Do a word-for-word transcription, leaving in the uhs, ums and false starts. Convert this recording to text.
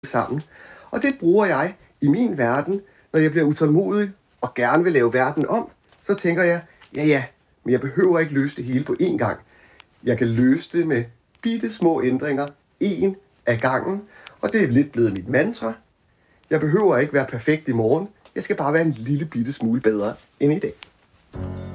sammen. Og det bruger jeg i min verden, når jeg bliver utålmodig og gerne vil lave verden om. Så tænker jeg, ja ja, men jeg behøver ikke løse det hele på én gang. Jeg kan løse det med bitte små ændringer, en af gangen. Og det er lidt blevet mit mantra. Jeg behøver ikke være perfekt i morgen. Jeg skal bare være en lille bitte smule bedre end i dag.